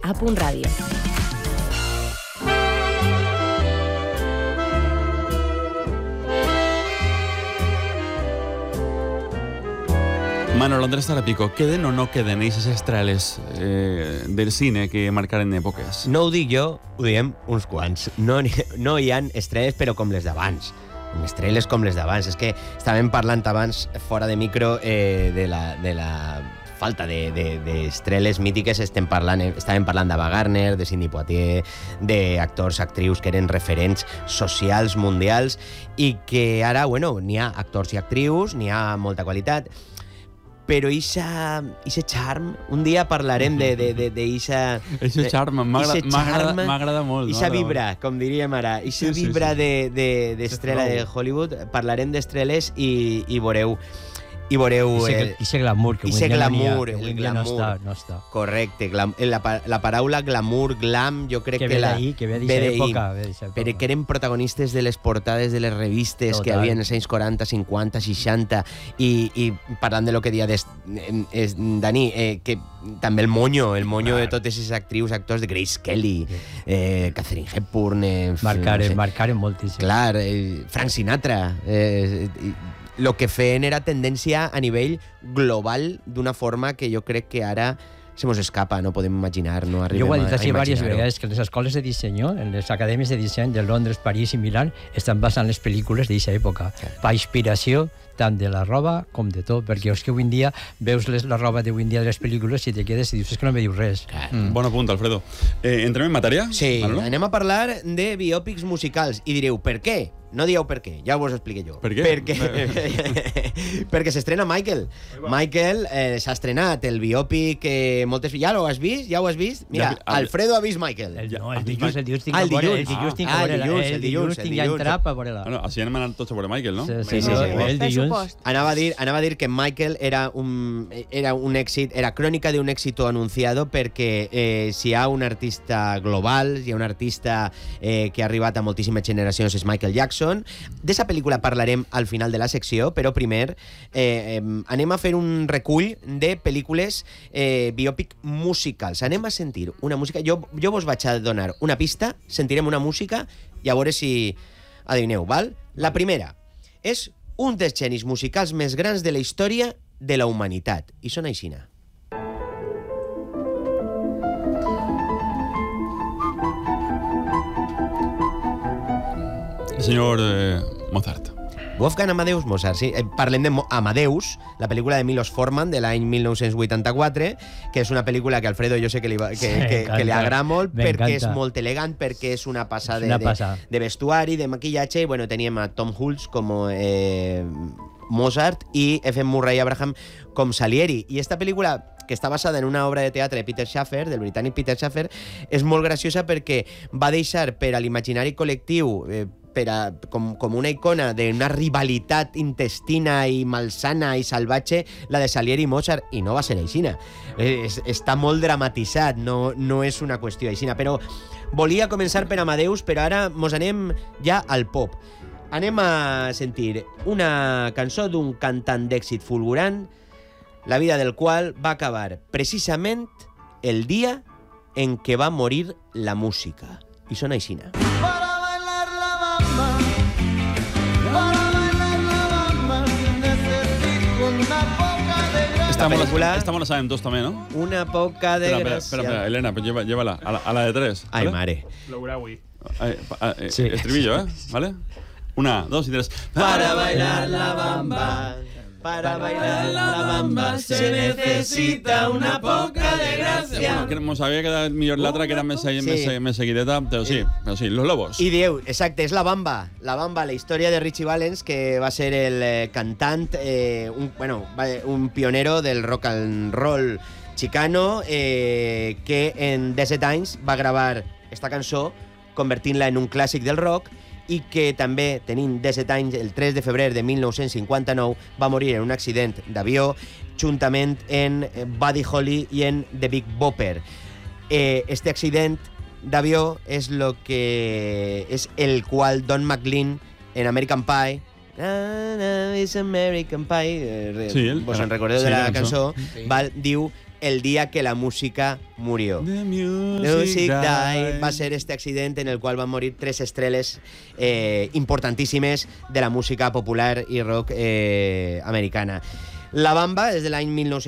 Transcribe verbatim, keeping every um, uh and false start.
A Punt Ràdio. Manolo, Andrés Tarapico, ¿queden o no queden esas estreles eh, del cine que marcaren èpoques? No ho dic jo, ho diem uns quants. No, no hi ha estrelles, però com les d'abans. Estrelles com les d'abans. És que estàvem parlant abans, fora de micro, eh, de, la, de la falta d'estrelles de, de mítiques. Estem parlant, estàvem parlant d'Ava Gardner, de Sidney Poitier, d'actors, actrius que eren referents socials, mundials, i que ara, bueno, n'hi ha actors i actrius, n'hi ha molta qualitat, però ixa, ixa charm, un dia parlarem de, de, de, de ixa... Ixa charm, m'agrada molt. Ixa vibra, com diríem ara, ixa sí, vibra sí, sí. d'estrella de, de, de Hollywood. Parlarem d'estreles i, i veureu... I veureu... Ixe glamour, que avui dia glamour, no el glamour. glamour. No està, no està. Correcte. Glam, la, la paraula glamour, glam, jo crec que, que, ve la, que ve d'eixa època. Però que eren protagonistes de les portades de les revistes Total. Que havia en els anys quaranta, cinquanta, seixanta, i, i parlant de lo que dia des, es, Dani, eh, que també el monyo, el monyo Clar. De totes aquestes actrius, actors de Grace Kelly, eh, Katharine Hepburn... Eh, marcaren, no sé, marcaren moltíssim. Clar, eh, Frank Sinatra... Eh, lo que feien era tendència a nivell global d'una forma que jo crec que ara se mos escapa, no podem imaginar, no arribem jo ho he dit a, a així diverses imaginar-ho. vegades, que les escoles de disseny, en les acadèmies de disseny de Londres, París i Milà estan basant les pel·lícules d'aquesta època, sí. Per inspiració tant de la roba com de tot, perquè és que avui en dia veus les, la roba d'avui en dia de les pel·lícules i te quedes i dius, és que no me dius res. Mm. Bon apunt, Alfredo. Eh, entrem en matèria? Sí, Manolo? Anem a parlar de biòpics musicals i direu, per què? No dieu per què, ja us ho expliqué jo. Per què? Perquè, perquè s'estrena Michael. Michael eh, s'ha estrenat el biòpic que moltes... Ja ho has vist? Ja ho has vist? Mira, ja, Alfredo ha vist Michael. El, no, el dilluns, el dilluns tinc ah, que veure, el dilluns. dilluns tinc que Ah, veure, el dilluns, el el dilluns tinc ja entrar per veure-la. Bueno, així anem anant tots a veure Michael, no? Sí, sí, sí. sí. El dilluns... Anava a dir, anava a dir que Michael era un, era un èxit, era crònica d'un èxito anunciado perquè eh, si hi ha un artista global, si hi ha un artista eh, que ha arribat a moltíssimes generacions és Michael Jackson. De aquesta pel·lícula parlarem al final de la secció, però primer eh, eh, anem a fer un recull de pel·lícules eh, biòpic musicals. Anem a sentir una música... Jo, jo vos vaig a donar una pista, sentirem una música i a veure si adivineu, val? La primera és un dels genis musicals més grans de la història de la humanitat. I sona aixina. El senyor eh, Mozart. Wolfgang Amadeus Mozart, sí. Eh, parlem de Mo- Amadeus, la pel·lícula de Milos Forman de l'any mil nou-cents vuitanta-quatre, que és una pel·lícula que Alfredo jo sé que li, va, que, Sí, que, que li agrada molt perquè és M'encanta. molt elegant, perquè és una passada És una de, passada. de, de vestuari, de maquillatge, i bueno, teníem a Tom Hulce com eh, Mozart i F. Murray Abraham com Salieri. I esta pel·lícula, que està basada en una obra de teatre de Peter Shaffer, del britànic Peter Shaffer, és molt graciosa perquè va deixar per a l'imaginari col·lectiu eh, per a, com, com una icona d'una rivalitat intestina i malsana i salvatge, la de Salieri i Mozart, i no va ser aixina. Es, està molt dramatitzat, no, no és una qüestió aixina, però volia començar per Amadeus, però ara mos anem ja al pop. Anem a sentir una cançó d'un cantant d'èxit fulgurant, la vida del qual va acabar precisament el dia en què va morir la música. I sona aixina. Esta mola, película- esta mola saben todos también, ¿no? Una poca de Espera, espera, gracia. espera, espera, Elena, pues lleva, llévala a la, a la de tres. Ai, ¿vale? mare. Ay, pa- eh, Sí. Estribillo, ¿eh? ¿Vale? Una, dos y tres. Para bailar la bamba, para bailar la bamba, se necesita una poca de gracia. Bueno, que nos había quedado millor l'altra, que era més, Sí. més, més seguideta, però sí, però sí, Los Lobos. I dieu, exacte, és la bamba, la bamba, la història de Richie Valens, que va ser el eh, cantant, eh, un, bueno, va- un pionero del rock and roll chicano, eh, que en disset anys va gravar esta cançó, convertint-la en un clàssic del rock, i que també, tenint disset anys, el tres de febrer de mil nou-cents cinquanta-nou, va morir en un accident d'avió, juntament en eh, Buddy Holly i en The Big Bopper. Eh, este accident d'avió és lo que és el qual Don McLean en American Pie, na, na, it's American Pie, eh, Sí, el- vos en era- recordeu sí, de la la cançó, cançó. val, diu el día que la música murió. The music, The Music died. Died va ser este accident en el qual van morir tres estrelles eh, importantíssimes de la música popular i rock eh, americana. La Bamba, des de l'any mil nou-cents